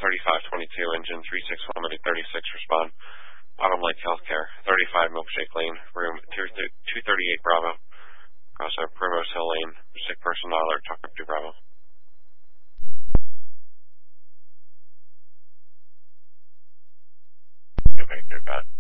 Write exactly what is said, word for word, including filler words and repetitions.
thirty-five twenty-two, engine three six one thirty-six, respond. Autumn Lake Healthcare, thirty-five Milkshake Lane, room two thirty-eight Bravo. Also, Primrose Hill Lane, sick person not alert, talk up to Bravo. Okay, good, got it.